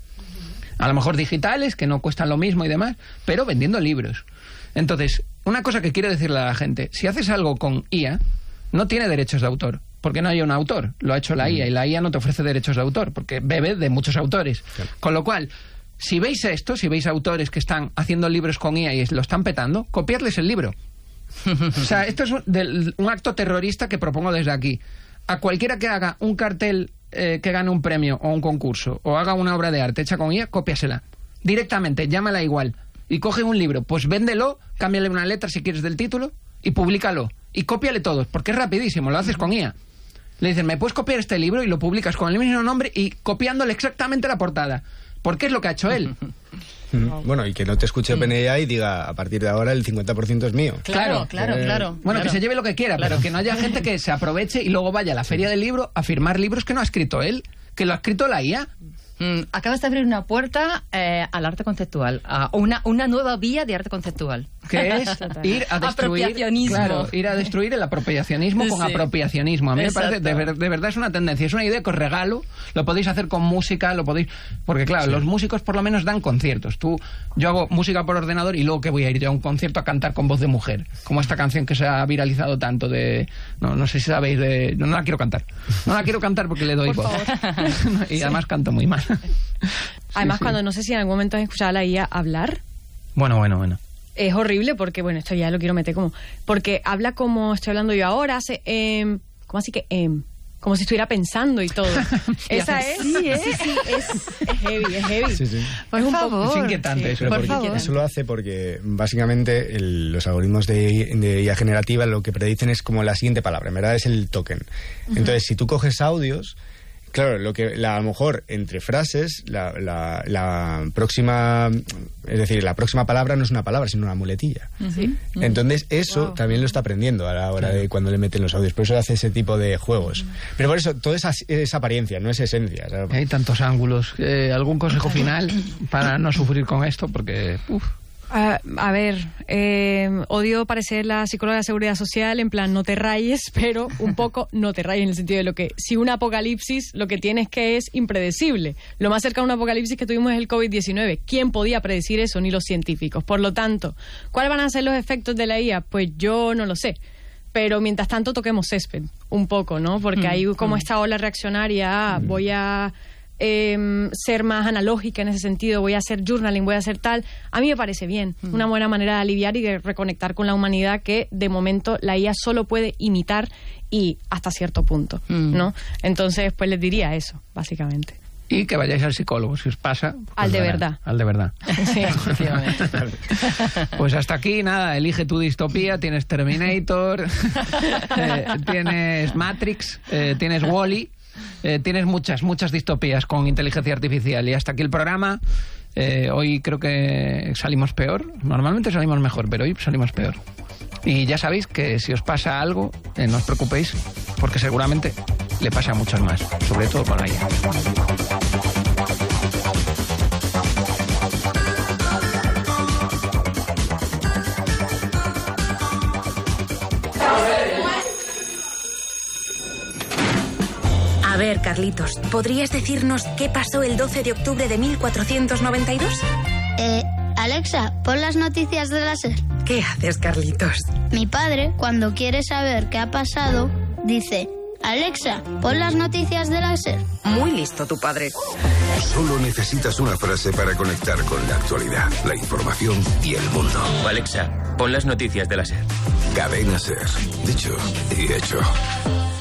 [SPEAKER 4] A lo mejor digitales, que no cuestan lo mismo y demás, pero vendiendo libros. Entonces, una cosa que quiero decirle a la gente, si haces algo con I A, no tiene derechos de autor, porque no hay un autor, lo ha hecho la I A, y la I A no te ofrece derechos de autor, porque bebe de muchos autores. Claro. Con lo cual, si veis esto, si veis autores que están haciendo libros con I A y lo están petando, copiarles el libro. O sea, esto es un, del, un acto terrorista que propongo desde aquí. A cualquiera que haga un cartel eh, que gane un premio o un concurso, o haga una obra de arte hecha con I A, cópiasela. Directamente, llámala igual. Y coge un libro, pues véndelo, cámbiale una letra si quieres del título, y públicalo. Y cópiale todos, porque es rapidísimo, lo haces con I A. Le dicen, ¿me puedes copiar este libro? Y lo publicas con el mismo nombre y copiándole exactamente la portada. Porque es lo que ha hecho él.
[SPEAKER 9] Bueno, y que no te escuche OpenAI y diga, a partir de ahora el cincuenta por ciento es mío.
[SPEAKER 5] Claro, claro,
[SPEAKER 9] Eh,
[SPEAKER 5] claro.
[SPEAKER 4] Bueno,
[SPEAKER 5] claro.
[SPEAKER 4] que se lleve lo que quiera,
[SPEAKER 5] Claro.
[SPEAKER 4] pero que no haya gente que se aproveche y luego vaya a la feria del libro a firmar libros que no ha escrito él, que lo ha escrito la I A.
[SPEAKER 5] Mm, acabas de abrir una puerta eh, al arte conceptual, a una, una nueva vía de arte conceptual.
[SPEAKER 4] Que es ir a destruir,
[SPEAKER 5] Apropiacionismo.
[SPEAKER 4] claro, ir a destruir el apropiacionismo con
[SPEAKER 5] Sí.
[SPEAKER 4] apropiacionismo. A mí me parece, de, ver- de verdad es una tendencia, es una idea que os regalo, lo podéis hacer con música, lo podéis, porque claro,
[SPEAKER 9] Sí.
[SPEAKER 4] los músicos por lo menos dan conciertos. Tú, yo hago música por ordenador y luego que voy a ir yo a un concierto a cantar con voz de mujer, como esta canción que se ha viralizado tanto de, no, no sé si sabéis de, no, no la quiero cantar, no la quiero cantar porque le doy
[SPEAKER 8] Por
[SPEAKER 4] voz.
[SPEAKER 8] favor.
[SPEAKER 4] Y además canto muy mal.
[SPEAKER 8] Además,
[SPEAKER 4] Sí, sí.
[SPEAKER 8] cuando no sé si en algún momento has escuchado a la I A hablar,
[SPEAKER 4] Bueno, bueno, bueno.
[SPEAKER 8] es horrible porque, bueno, esto ya lo quiero meter como... Porque habla como estoy hablando yo ahora, hace... em, ¿cómo así que em? Como si estuviera pensando y todo. Esa es...
[SPEAKER 5] Sí, ¿eh?
[SPEAKER 8] Sí, sí, es, es heavy, es heavy.
[SPEAKER 9] Sí, sí.
[SPEAKER 5] Por favor.
[SPEAKER 4] Es inquietante eso.
[SPEAKER 9] Pero
[SPEAKER 5] Por
[SPEAKER 9] porque
[SPEAKER 5] favor.
[SPEAKER 9] eso lo hace porque básicamente el- los algoritmos de, de I A generativa lo que predicen es como la siguiente palabra, en verdad es el token. Entonces, si tú coges audios, claro, lo que la, a lo mejor entre frases, la, la, la próxima, es decir, la próxima palabra no es una palabra, sino una muletilla.
[SPEAKER 8] Sí.
[SPEAKER 9] Entonces, eso
[SPEAKER 8] Wow.
[SPEAKER 9] también lo está aprendiendo a la hora de cuando le meten los audios. Por eso hace ese tipo de juegos. Pero por eso, todo es, as- es apariencia, no es esencia. ¿sabes?
[SPEAKER 4] Hay tantos ángulos. Eh, ¿Algún consejo final para no sufrir con esto? Porque, uf,
[SPEAKER 8] Ah, a ver, eh, odio parecer la psicóloga de seguridad social, en plan, no te rayes, pero un poco no te rayes en el sentido de lo que, si un apocalipsis lo que tienes que es impredecible. Lo más cerca de un apocalipsis que tuvimos es el COVID diecinueve. ¿Quién podía predecir eso? Ni los científicos. Por lo tanto, ¿cuáles van a ser los efectos de la I A? Pues yo no lo sé. Pero mientras tanto toquemos césped, un poco, ¿no? Porque hay como esta ola reaccionaria, ah, voy a... Eh, ser más analógica en ese sentido, voy a hacer journaling, voy a hacer tal, a mí me parece bien, mm. una buena manera de aliviar y de reconectar con la humanidad que de momento la I A solo puede imitar y hasta cierto punto, mm. ¿no? Entonces pues les diría eso, básicamente.
[SPEAKER 4] y que vayáis al psicólogo, si os pasa. Pues
[SPEAKER 8] al de
[SPEAKER 4] nada,
[SPEAKER 8] verdad.
[SPEAKER 4] Al de verdad.
[SPEAKER 8] Sí, efectivamente.
[SPEAKER 4] Pues hasta aquí, nada, elige tu distopía, tienes Terminator, eh, tienes Matrix, eh, tienes Wall-E. Eh, tienes muchas, muchas distopías con inteligencia artificial. Y hasta aquí el programa. Eh, hoy creo que salimos peor. Normalmente salimos mejor, pero hoy salimos peor. Y ya sabéis que si os pasa algo, eh, no os preocupéis, porque seguramente le pasa a muchos más, sobre todo con la I A.
[SPEAKER 10] A ver, Carlitos, ¿podrías decirnos qué pasó el doce de octubre de mil cuatrocientos noventa y dos?
[SPEAKER 3] Eh, Alexa, pon las noticias de la SER.
[SPEAKER 10] ¿Qué haces, Carlitos?
[SPEAKER 3] Mi padre, cuando quiere saber qué ha pasado,
[SPEAKER 11] dice: Alexa, pon las noticias de la SER.
[SPEAKER 10] Muy listo tu padre.
[SPEAKER 12] Solo necesitas una frase para conectar con la actualidad, la información y el mundo.
[SPEAKER 13] Alexa, pon las noticias de la SER.
[SPEAKER 12] Cadena SER. Dicho y hecho.